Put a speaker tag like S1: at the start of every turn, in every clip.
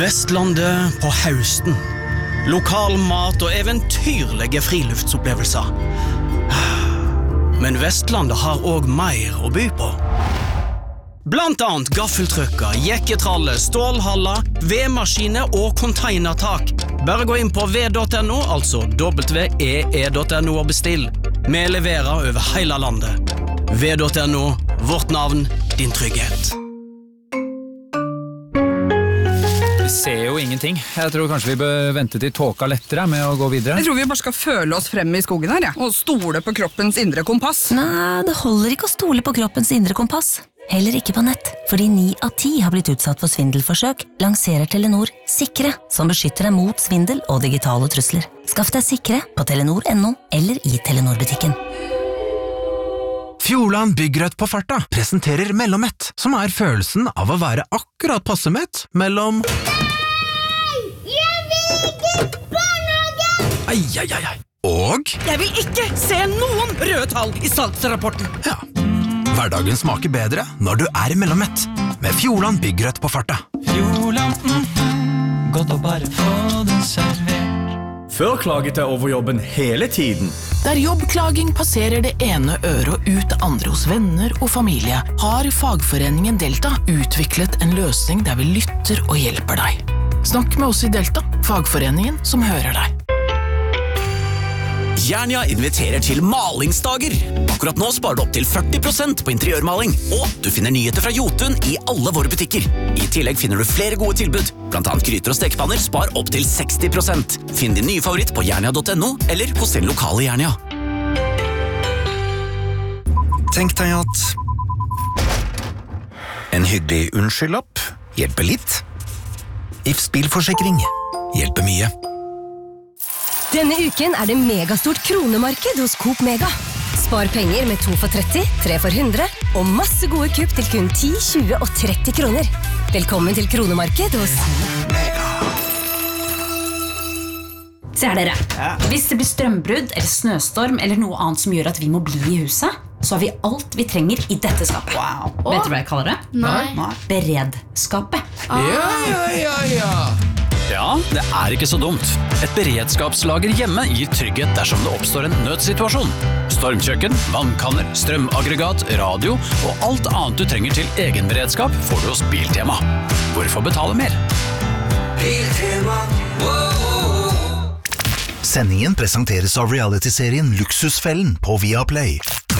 S1: Vestlandet på høsten. Lokal mat og eventyrlige friluftsopplevelser. Men Vestlandet har også mer å by på. Blant annet gaffeltrucker, jekketraller, stålhaller, vedmaskiner og containertak. Bare gå inn på ved.no, altså www.e.no og bestill. Vi leverer over hele landet. Ved.no, vårt navn, din trygghet.
S2: Vi ser jo ingenting. Jeg tror kanskje vi bør vente til tåka lettere med å gå videre.
S3: Jeg tror vi bare skal føle oss frem i skogen her, ja. Og stole på kroppens indre kompass.
S4: Nei, det holder ikke å stole på kroppens indre kompass. Heller ikke på nett, fordi 9 av 10 har blitt utsatt for svindelforsøk, lanserer Telenor Sikre, som beskytter deg mot svindel og digitale trusler. Skaff deg Sikre på telenor.no eller i Telenor-butikken.
S5: Fjordland Byggrødt på farta presenterer Mellommett, som er følelsen av å være akkurat passe mett mellom...
S6: Nei! Jeg vil ikke barnehage!
S5: Ai. Og...
S7: Jeg vil ikke se noen røde tall i salgsrapporten.
S5: Ja. Hverdagen smaker bedre når du er Mellommett, med Fjordland Byggrødt på farta.
S8: Fjordland, godt å bare få den servert.
S9: Før klaget jeg over jobben hele tiden.
S10: Der jobbklaging passerer det ene øret ut det andre hos venner og familie, har fagforeningen Delta utviklet en løsning der vi lytter og hjelper deg. Snakk med oss i Delta, fagforeningen som hører deg.
S11: Jernia inviterer til malingsdager. Akkurat nå sparer du opp til 40% på interiørmaling, og du finner nyheter fra Jotun i alle våre butikker. I tillegg finner du flere gode tilbud, blant annet gryter og stekepanner spar opp til 60%. Finn din nye favoritt på jernia.no eller hos din lokale Jernia.
S5: Tenk deg at en hyggelig unnskyldlapp hjelper litt. Ifs bilforsikring hjelper mye.
S12: Denne uken er det megastort kronemarked hos Coop Mega. Spar penger med 2 for 30, 3 for 100 og masse gode kupp til kun 10, 20 og 30 kroner. Velkommen til kronemarked hos Coop Mega.
S13: Se her dere. Hvis det blir strømbrudd eller snøstorm eller noe annet som gjør at vi må bli i huset, så har vi alt vi trenger i dette skapet. Vet du hva jeg kaller det?
S6: Nei.
S13: Beredskapet.
S11: Ja, det er ikke så dumt. Et beredskapslager hjemme gir trygghet dersom det oppstår en nødsituasjon. Stormkjøkken, vannkanner, strømaggregat, radio og alt annet du trenger til egen beredskap får du hos Biltema. Hvorfor betale mer?
S8: Biltema,
S5: Sendingen presenteres av reality-serien Luksusfellen på Viaplay.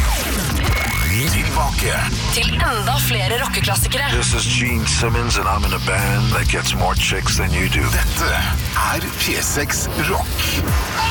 S14: Tilbake
S12: Til enda flere rockeklassikere.
S14: This is Gene Simmons and I'm in a band that gets more chicks than you do.
S15: Dette er P6 Rock.